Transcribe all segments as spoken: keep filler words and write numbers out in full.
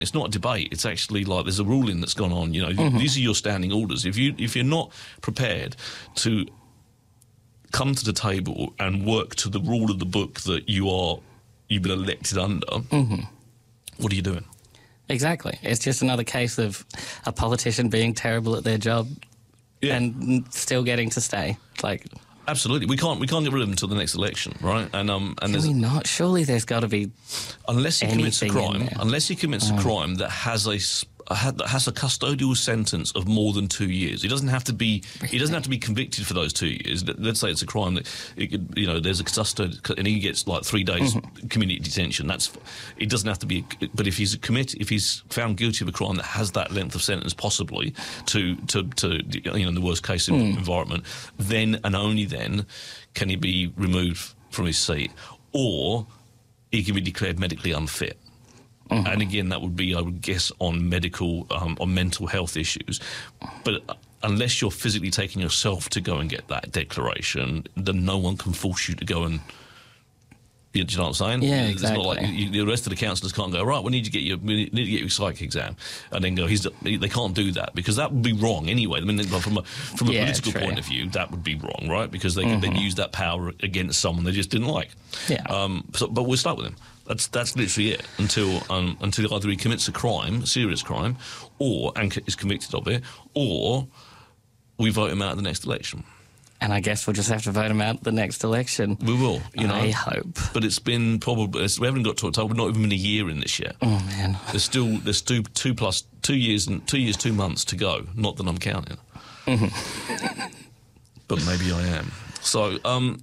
It's not a debate. It's actually like there's a ruling that's gone on. You know, mm-hmm. these are your standing orders. If you if you're not prepared to come to the table and work to the rule of the book that you are you've been elected under, mm-hmm. what are you doing? Exactly. It's just another case of a politician being terrible at their job yeah. and still getting to stay. Like, absolutely, we can't we can't get rid of them until the next election, right? And um, and can we not? Surely there's got to be unless he commits a crime, unless he commits oh. a crime that has a that has a custodial sentence of more than two years. He doesn't have to be really? he doesn't have to be convicted for those two years. Let's say it's a crime that it could, you know, there's a custodial and he gets like three days mm-hmm. community detention. That's it doesn't have to be. But if he's commit if he's found guilty of a crime that has that length of sentence, possibly to to to you know in the worst case mm. environment, then and only then can he be removed from his seat, or he can be declared medically unfit. Mm-hmm. And again, that would be, I would guess, on medical, um, on mental health issues. But unless you're physically taking yourself to go and get that declaration, then no one can force you to go and. You know what I'm saying? Yeah, exactly. It's not like you, the rest of the councillors can't go, right, we need to get you, we need to get your psych exam, and then go. He's they can't do that because that would be wrong anyway. I mean, from a from a yeah, political true. point of view, that would be wrong, right? Because they mm-hmm. can then use that power against someone they just didn't like. Yeah. Um. So, but we'll start with him. That's that's literally it until um, until either he commits a crime, a serious crime, or and is convicted of it, or we vote him out at the next election. And I guess we'll just have to vote him out at the next election. We will, you know. I hope. But it's been probably we haven't got to October. We've not even been a year in this yet. Oh man, there's still there's two two plus two years and two years two months to go. Not that I'm counting, mm-hmm. but maybe I am. So um.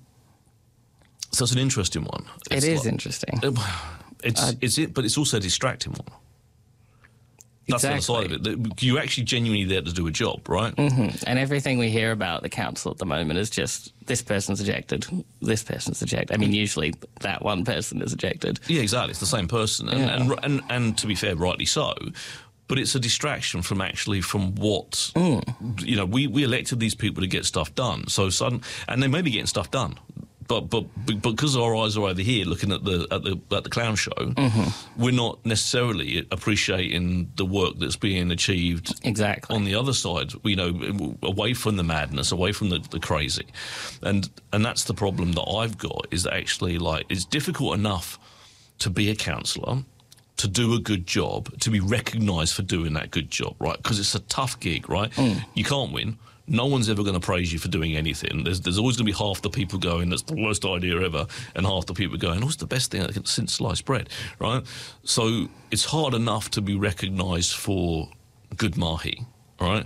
So it's an interesting one. It's it is like, interesting. It's uh, it's it, but it's also a distracting one. That's exactly. the other side of it. You're actually genuinely there to do a job, right? Mm-hmm. And everything we hear about the council at the moment is just this person's ejected, this person's ejected. I mean, usually that one person is ejected. Yeah, exactly. It's the same person, and yeah. and, and and to be fair, rightly so. But it's a distraction from actually from what mm. you know. We we elected these people to get stuff done. So sudden, and they may be getting stuff done. But, but but because our eyes are over here looking at the at the at the clown show, mm-hmm. we're not necessarily appreciating the work that's being achieved exactly on the other side. You know, away from the madness, away from the, the crazy, and and that's the problem that I've got is that actually like it's difficult enough to be a councillor, to do a good job, to be recognised for doing that good job, right? Because it's a tough gig, right? Mm. You can't win. No one's ever going to praise you for doing anything. There's, there's always going to be half the people going, that's the worst idea ever, and half the people going, oh, it's the best thing since sliced bread, right? So it's hard enough to be recognised for good mahi, right?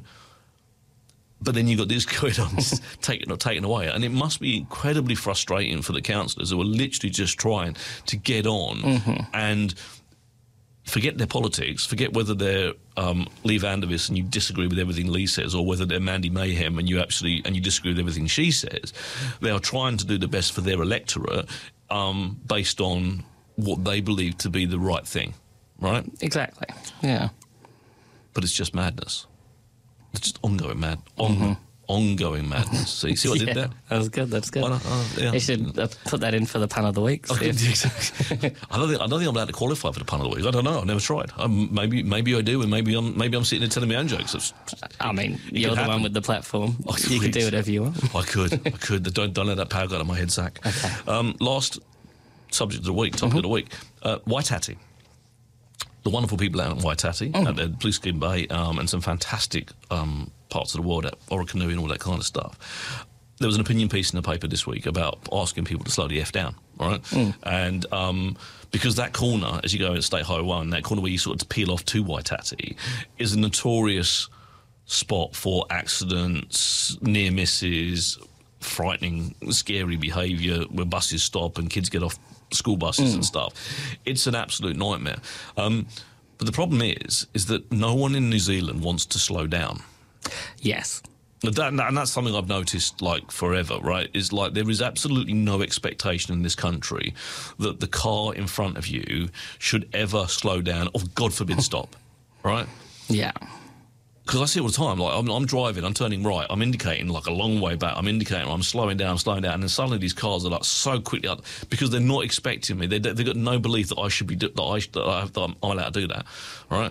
But then you've got this going on, taken or taken away. And it must be incredibly frustrating for the councillors who are literally just trying to get on mm-hmm. and forget their politics, forget whether they're um, Lee Vandervis and you disagree with everything Lee says, or whether they're Mandy Mayhem and you actually and you disagree with everything she says. They are trying to do the best for their electorate um, based on what they believe to be the right thing, right? Exactly, yeah. But it's just madness. It's just ongoing mad, on, mm-hmm. ongoing madness. See, see what yeah, I did there? That was good. That's good. Well, uh, yeah. You should uh, put that in for the pun of the week. Okay, exactly. I don't think I don't think I'm allowed to qualify for the pun of the week. I don't know. I've never tried. Um, maybe maybe I do, and maybe I'm maybe I'm sitting there telling my own jokes. It's, I mean, you're the happen. one with the platform. Oh, you can do whatever you want. I could. I could. Don't don't let that power go out of my head, Zach. Okay. Um, last subject of the week. Topic mm-hmm. of the week. Uh, Waitati. The wonderful people out in Waitati mm. at the Blue Skin Bay um, and some fantastic um, parts of the world, at Orokonui and all that kind of stuff. There was an opinion piece in the paper this week about asking people to slow the F down, all right? Mm. And um, because that corner, as you go in State Highway one, that corner where you sort of peel off to Waitati, is a notorious spot for accidents, near misses, frightening, scary behaviour where buses stop and kids get off school buses mm. and stuff. It's an absolute nightmare. Um, but the problem is, is that no one in New Zealand wants to slow down. Yes. That, and that's something I've noticed, like, forever, right? Is like there is absolutely no expectation in this country that the car in front of you should ever slow down or, God forbid, stop, right? Yeah. because I see it all the time. Like I'm, I'm driving, I'm turning right, I'm indicating like a long way back. I'm indicating, I'm slowing down, I'm slowing down, and then suddenly these cars are like so quickly up because they're not expecting me. They they've got no belief that I should be do, that I that, I, that I'm allowed to do that, right?